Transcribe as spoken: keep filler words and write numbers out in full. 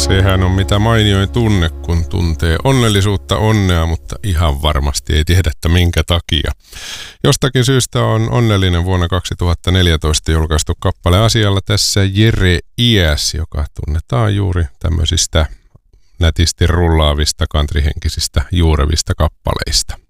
Sehän on mitä mainioin tunne, kun tuntee onnellisuutta, onnea, mutta ihan varmasti ei tiedä, että minkä takia. Jostakin syystä on onnellinen vuonna kaksituhattaneljätoista julkaistu kappale asialla tässä Jere Iäs, joka tunnetaan juuri tämmöisistä nätisti rullaavista, countryhenkisistä, juurevista kappaleista.